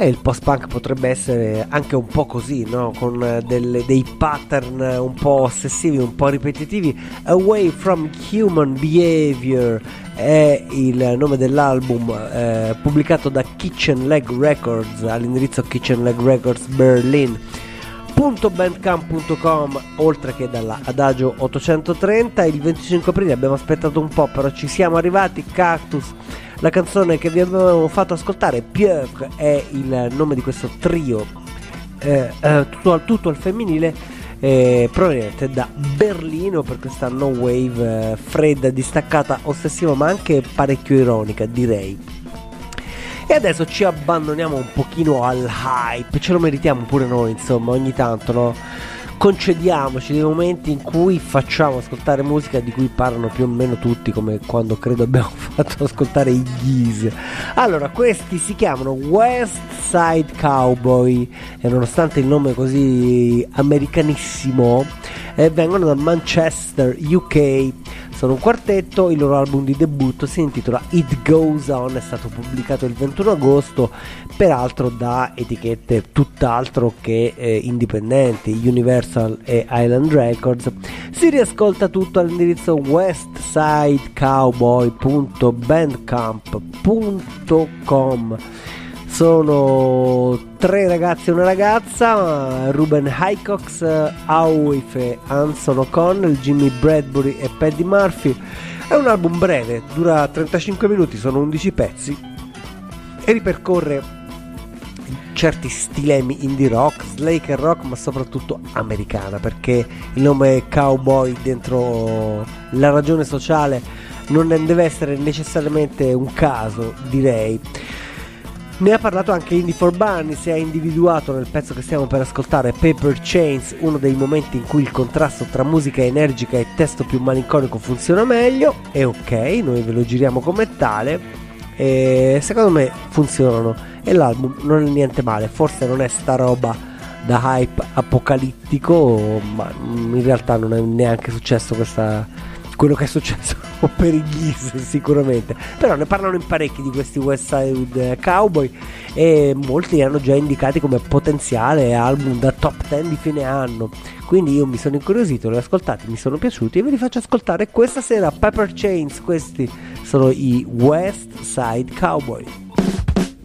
il post-punk potrebbe essere anche un po' così, no? Con dei pattern un po' ossessivi, un po' ripetitivi. Away from Human Behavior è il nome dell'album, pubblicato da Kitchen Leg Records all'indirizzo Kitchen Leg Records Berlin .bandcamp.com, oltre che dalla Adagio 830. Il 25 aprile abbiamo aspettato un po', però ci siamo arrivati. Cactus, la canzone che vi avevamo fatto ascoltare. Pieuvre è il nome di questo trio, tutto al femminile, proveniente da Berlino, per questa no wave fredda, distaccata, ossessiva, ma anche parecchio ironica, direi. E adesso ci abbandoniamo un pochino al hype, ce lo meritiamo pure noi, insomma, ogni tanto, no? Concediamoci dei momenti in cui facciamo ascoltare musica di cui parlano più o meno tutti, come quando credo abbiamo fatto ascoltare i Geese. Allora, questi si chiamano West Side Cowboy e nonostante il nome così americanissimo, vengono da Manchester, UK. Sono un quartetto, il loro album di debutto si intitola It Goes On, è stato pubblicato il 21 agosto, peraltro da etichette tutt'altro che indipendenti, Universal e Island Records. Si riascolta tutto all'indirizzo westsidecowboy.bandcamp.com. Sono 3 ragazzi e una ragazza: Ruben Hycox, Auife, Anson O'Connell, Jimmy Bradbury e Paddy Murphy. È un album breve, dura 35 minuti, sono 11 pezzi e ripercorre certi stilemi indie rock, slaker rock, ma soprattutto americana, perché il nome cowboy dentro la ragione sociale non deve essere necessariamente un caso, direi. Ne ha parlato anche Indy for Bunnies e ha individuato nel pezzo che stiamo per ascoltare, Paper Chains, uno dei momenti in cui il contrasto tra musica energica e testo più malinconico funziona meglio. E ok, noi ve lo giriamo come tale, e secondo me funzionano e l'album non è niente male. Forse non è sta roba da hype apocalittico, ma in realtà non è neanche successo quello che è successo per i Geese sicuramente, però ne parlano in parecchi di questi West Side Cowboy e molti li hanno già indicati come potenziale album da top 10 di fine anno, quindi io mi sono incuriosito, li ho ascoltati, mi sono piaciuti e ve li faccio ascoltare questa sera. Paper Chains, questi sono i West Side Cowboy.